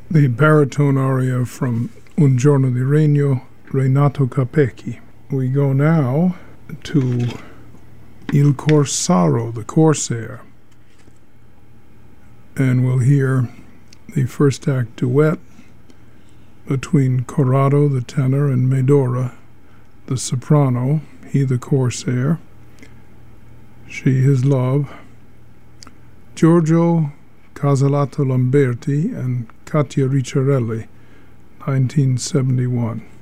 the baritone aria from Un giorno di regno, Renato Capecchi. We go now to Il Corsaro, the Corsair, and we'll hear the first act duet between Corrado, the tenor, and Medora, the soprano, he the Corsair, she his love, Giorgio Casalato Lamberti and Katia Ricciarelli, 1971.